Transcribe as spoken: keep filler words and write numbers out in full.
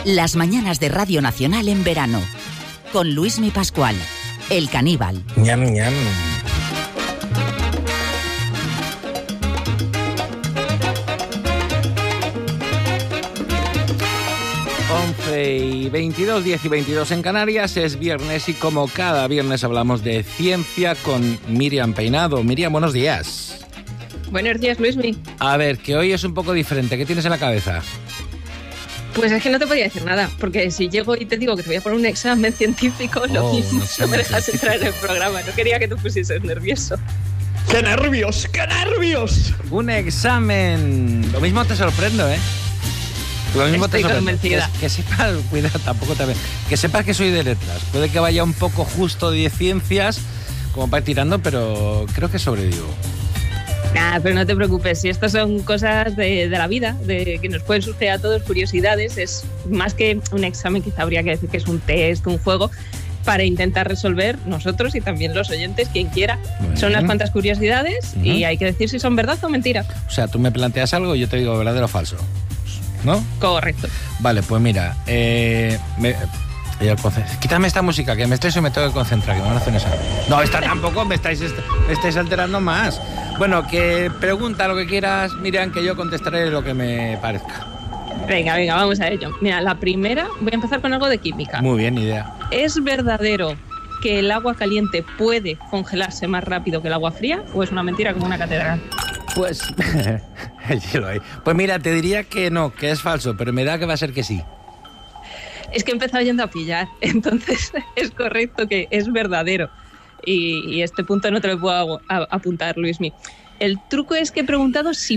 Las mañanas de Radio Nacional en verano. Con Luismi Pascual, el caníbal. Ñam, ñam. once y veintidós, diez y veintidós en Canarias, es viernes y como cada viernes hablamos de ciencia con Miriam Peinado. Miriam, buenos días. Buenos días, Luismi. A ver, que hoy es un poco diferente. ¿Qué tienes en la cabeza? Pues es que no te podía decir nada, porque si llego y te digo que te voy a poner un examen científico, oh, lo mismo no me dejas entrar en el programa. No quería que te pusieses nervioso. ¡Qué nervios! ¡Qué nervios! Un examen. Lo mismo te sorprendo, ¿eh? Lo mismo Estoy te sorprendo. convencida. Que, que sepas, cuidado, tampoco también. Que sepas que soy de letras. Puede que vaya un poco justo de ciencias, como para ir tirando, pero creo que sobrevivo. Nada, pero no te preocupes, si estas son cosas de, de la vida, de que nos pueden suceder a todos, curiosidades, es más que un examen, quizá habría que decir que es un test, un juego, para intentar resolver nosotros y también los oyentes, quien quiera. Bueno. Son unas cuantas curiosidades uh-huh. y hay que decir si son verdad o mentira. O sea, tú me planteas algo y yo te digo verdadero o falso, ¿no? Correcto. Vale, pues mira, eh... Me... quítame esta música, que me estoy me tengo que concentrar, que me van a hacer esa. No, esta tampoco, me estáis, me estáis alterando más. Bueno, que pregunta lo que quieras, Miriam, que yo contestaré lo que me parezca. Venga, venga, vamos a ello. Mira, la primera, voy a empezar con algo de química. Muy bien, idea. ¿Es verdadero que el agua caliente puede congelarse más rápido que el agua fría o es una mentira como una catedral? Pues, el hielo ahí. Pues mira, te diría que no, que es falso, pero me da que va a ser que sí. Es que he empezado yendo a pillar, entonces es correcto que es verdadero. Y, y este punto no te lo puedo a, a, apuntar, Luismi. El truco es que he preguntado si